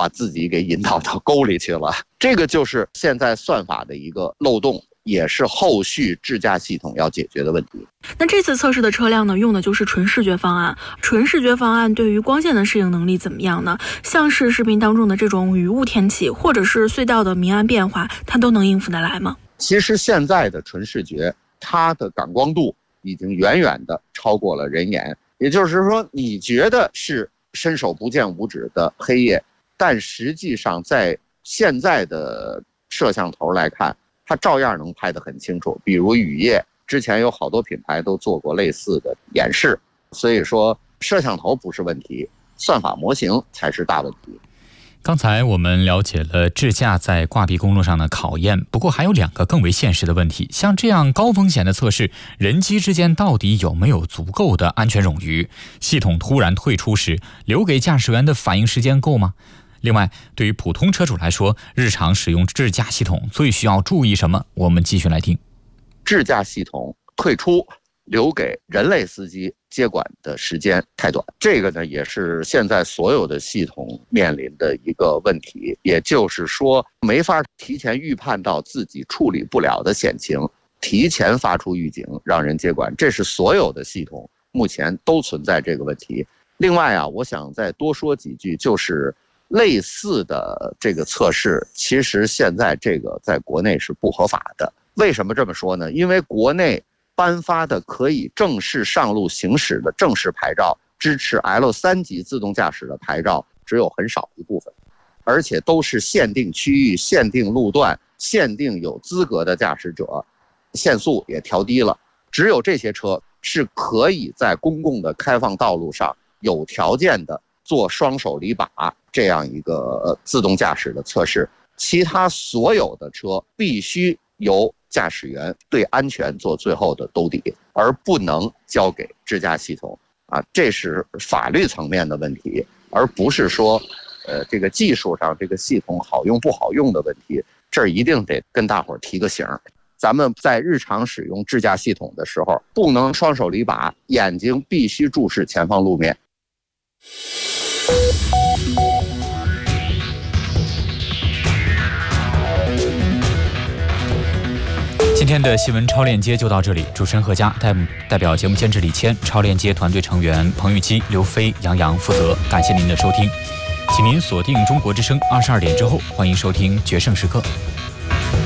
把自己给引导到沟里去了。这个就是现在算法的一个漏洞，也是后续智驾系统要解决的问题。 那这次测试的车辆呢，用的就是纯视觉方案。纯视觉方案对于光线的适应能力怎么样呢？像是视频当中的这种雨雾天气，或者是隧道的明暗变化，它都能应付得来吗？ 其实现在的纯视觉，它的感光度已经远远的超过了人眼。也就是说，你觉得是伸手不见五指的黑夜，但实际上在现在的摄像头来看，它照样能拍得很清楚。比如雨夜，之前有好多品牌都做过类似的演示。所以说，摄像头不是问题，算法模型才是大问题。 刚才我们了解了智驾在挂壁公路上的考验，不过还有2个更为现实的问题。像这样高风险的测试，人机之间到底有没有足够的安全冗余？系统突然退出时，留给驾驶员的反应时间够吗？另外，对于普通车主来说，日常使用智驾系统最需要注意什么？我们继续来听。 智驾系统退出，留给人类司机接管的时间太短，这个呢也是现在所有的系统面临的一个问题。也就是说，没法提前预判到自己处理不了的险情，提前发出预警让人接管，这是所有的系统目前都存在这个问题。另外啊，我想再多说几句，就是类似的这个测试，其实现在这个在国内是不合法的。为什么这么说呢？因为国内颁发的可以正式上路行驶的正式牌照，支持 L3级自动驾驶的牌照只有很少一部分，而且都是限定区域、限定路段、限定有资格的驾驶者，限速也调低了。只有这些车是可以在公共的开放道路上有条件的做双手离把这样一个自动驾驶的测试，其他所有的车必须由驾驶员对安全做最后的兜底，而不能交给智驾系统啊，这是法律层面的问题，而不是说这个技术上这个系统好用不好用的问题。这儿一定得跟大伙儿提个醒，咱们在日常使用智驾系统的时候，不能双手离把，眼睛必须注视前方路面。 今天的新闻超链接就到这里，主持人何佳，代表节目监制李谦，超链接团队成员彭玉基、刘飞、杨洋负责。感谢您的收听，请您锁定中国之声22点之后，欢迎收听决胜时刻。